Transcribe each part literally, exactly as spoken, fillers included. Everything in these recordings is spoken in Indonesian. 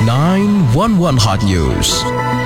nine one one Hot News.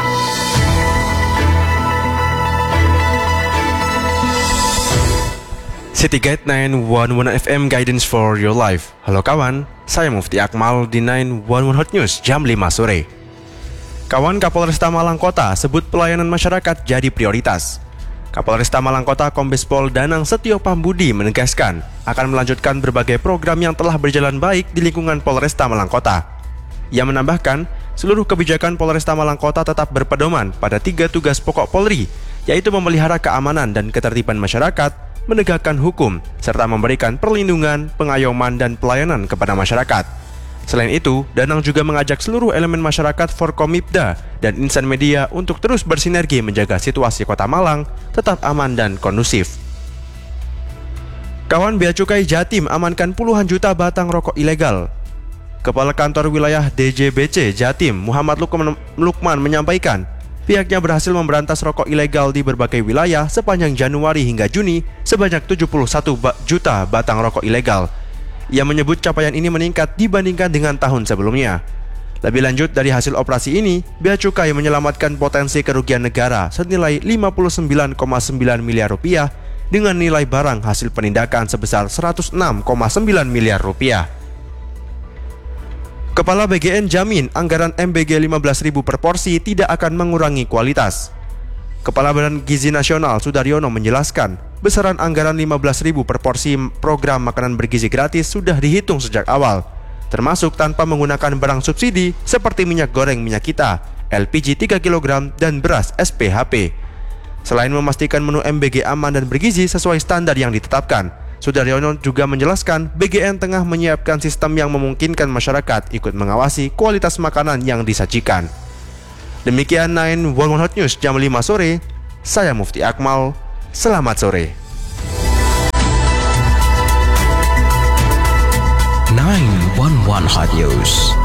Citygate nine one one F M Guidance for Your Life. Halo kawan, saya Mufti Akmal di nine one one Hot News jam lima sore. Kawan, Kapolresta Malang Kota sebut pelayanan masyarakat jadi prioritas. Kapolresta Malang Kota Kombes Pol Danang Setio Pambudi menegaskan akan melanjutkan berbagai program yang telah berjalan baik di lingkungan Polresta Malang Kota. Ia menambahkan, seluruh kebijakan Polresta Malang Kota tetap berpedoman pada tiga tugas pokok Polri, yaitu memelihara keamanan dan ketertiban masyarakat, menegakkan hukum, serta memberikan perlindungan, pengayoman, dan pelayanan kepada masyarakat. Selain itu, Danang juga mengajak seluruh elemen masyarakat Forkomibda dan insan media untuk terus bersinergi menjaga situasi Kota Malang tetap aman dan kondusif. Kawan, Bea Cukai Jatim amankan puluhan juta batang rokok ilegal. Kepala Kantor Wilayah D J B C Jatim, Muhammad Lukman, Lukman menyampaikan, pihaknya berhasil memberantas rokok ilegal di berbagai wilayah sepanjang Januari hingga Juni sebanyak tujuh puluh satu juta batang rokok ilegal. Ia menyebut capaian ini meningkat dibandingkan dengan tahun sebelumnya. Lebih lanjut, dari hasil operasi ini, Bea Cukai menyelamatkan potensi kerugian negara senilai lima puluh sembilan koma sembilan miliar rupiah dengan nilai barang hasil penindakan sebesar seratus enam koma sembilan miliar rupiah. Kepala B G N jamin anggaran M B G lima belas ribu per porsi tidak akan mengurangi kualitas. Kepala Badan Gizi Nasional Sudaryono menjelaskan, besaran anggaran lima belas ribu per porsi program makanan bergizi gratis sudah dihitung sejak awal, termasuk tanpa menggunakan barang subsidi seperti minyak goreng minyak kita, L P G tiga kilogram, dan beras S P H P. Selain memastikan menu M B G aman dan bergizi sesuai standar yang ditetapkan, Sudaryono juga menjelaskan B G N tengah menyiapkan sistem yang memungkinkan masyarakat ikut mengawasi kualitas makanan yang disajikan. Demikian nine one one Hot News jam lima sore, saya Mufti Akmal, selamat sore. nine one one Hot News.